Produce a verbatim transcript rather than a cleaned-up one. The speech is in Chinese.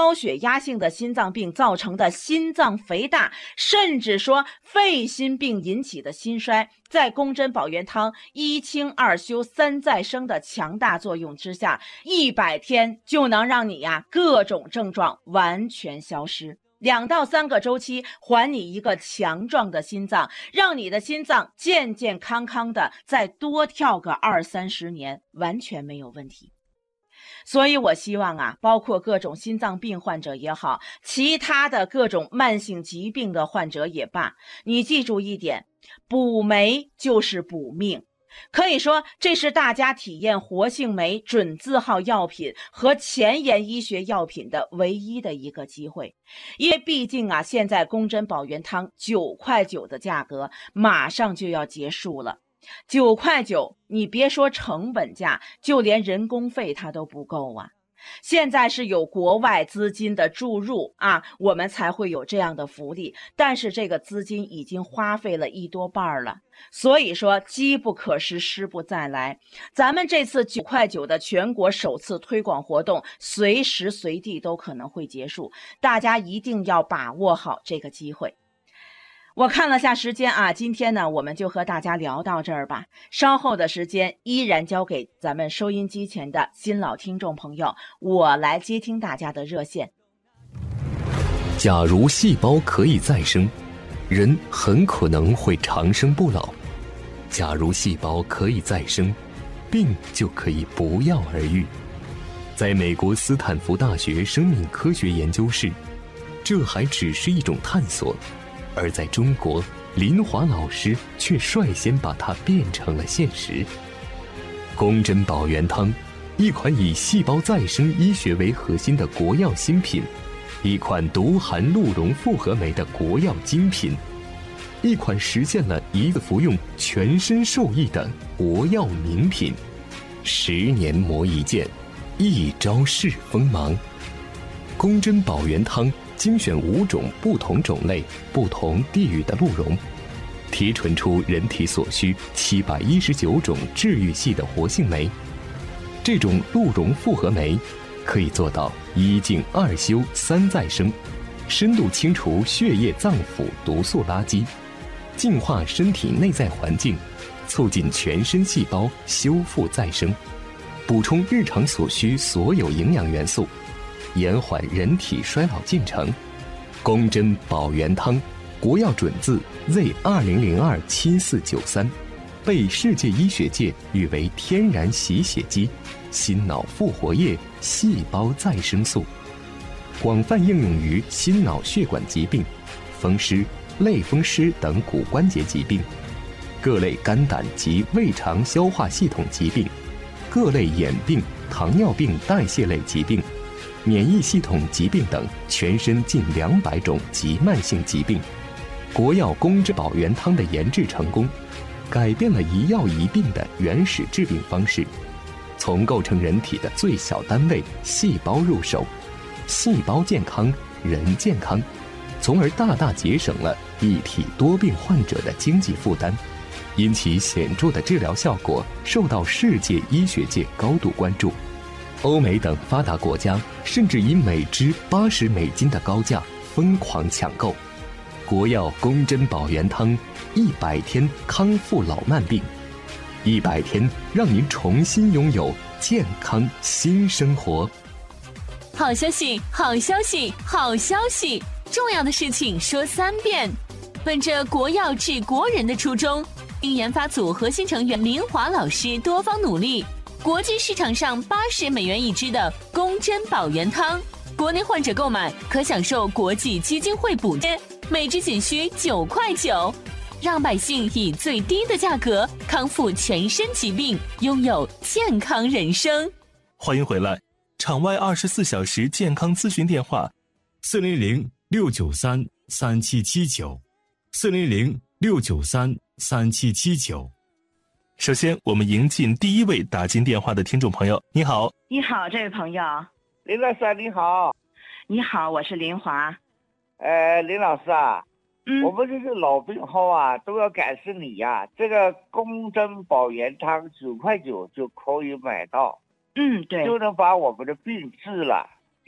高血压性的心脏病造成的心脏肥大，甚至说肺心病引起的心衰，在宫针保元汤一清二修三再生的强大作用之下，一百天就能让你呀各种症状完全消失。两到三个周期，还你一个强壮的心脏，让你的心脏健健康康的再多跳个二三十年，完全没有问题。所以我希望啊，包括各种心脏病患者也好，其他的各种慢性疾病的患者也罢，你记住一点，补酶就是补命。可以说这是大家体验活性酶准字号药品和前沿医学药品的唯一的一个机会。因为毕竟啊，现在宫针保元汤九块九的价格马上就要结束了。九块九，你别说成本价，就连人工费它都不够啊。现在是有国外资金的注入啊，我们才会有这样的福利，但是这个资金已经花费了一多半了，所以说机不可失，失不再来。咱们这次九块九的全国首次推广活动，随时随地都可能会结束，大家一定要把握好这个机会。我看了下时间啊，今天呢我们就和大家聊到这儿吧。稍后的时间依然交给咱们收音机前的新老听众朋友，我来接听大家的热线。 假如细胞可以再生，人很可能会长生不老；假如细胞可以再生，病就可以不药而愈。在美国斯坦福大学生命科学研究室，这还只是一种探索。而在中国，林华老师却率先把它变成了现实。宫针保元汤，一款以细胞再生医学为核心的国药新品，一款独含鹿茸复合酶的国药精品，一款实现了一次服用全身受益的国药名品。十年磨一剑，一朝试锋芒。宫针保元汤精选五种不同种类、不同地域的鹿茸，提纯出人体所需七百一十九种治愈系的活性酶。这种鹿茸复合酶可以做到一净二修三再生，深度清除血液脏腑毒素垃圾，净化身体内在环境，促进全身细胞修复再生，补充日常所需所有营养元素，延缓人体衰老进程。宫针保元汤，国药准字 Z 二零零二七四九三，被世界医学界誉为天然洗血机、心脑复活液、细胞再生素，广泛应用于心脑血管疾病、风湿、类风湿等骨关节疾病，各类肝胆及胃肠消化系统疾病，各类眼病、糖尿病代谢类疾病，免疫系统疾病等全身近两百种急慢性疾病。国药宫针保元汤的研制成功，改变了一药一病的原始治病方式，从构成人体的最小单位细胞入手，细胞健康，人健康，从而大大节省了一体多病患者的经济负担，因其显著的治疗效果受到世界医学界高度关注。欧美等发达国家甚至以每支八十美金的高价疯狂抢购。国药宫针保元汤，一百天康复老慢病，一百天让您重新拥有健康新生活。 好消息，好消息，好消息！重要的事情说三遍。本着国药治国人的初衷，经研发组核心成员林华老师多方努力，国际市场上八十美元一支的宫针保元汤，国内患者购买可享受国际基金会补贴，每支仅需九块九，让百姓以最低的价格康复全身疾病，拥有健康人生。 欢迎回来，场外二十四小时健康咨询电话：四零零六九三三七七九，四零零六九三三七七九。首先，我们迎进第一位打进电话的听众朋友。你好， 你好，这位朋友。 林老师啊，你好。 你好，我是林华。 呃，林老师啊， 嗯， 我们这是老病号啊，都要感谢你呀、啊。这个宫针保元汤九块九就可以买到， 嗯，对， 就能把我们的病治了。